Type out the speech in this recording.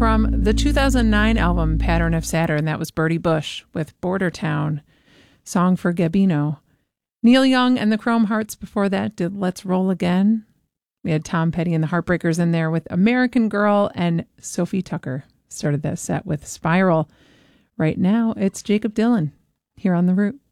from the 2009 album Pattern of Saturn. That was Bertie Bush with Border Town, Song for Gabino. Neil Young and the Chrome Hearts before that did Let's Roll Again. We had Tom Petty and the Heartbreakers in there with American Girl, and Sophie Tucker started that set with Spiral. Right now, it's Jakob Dylan here on The Root.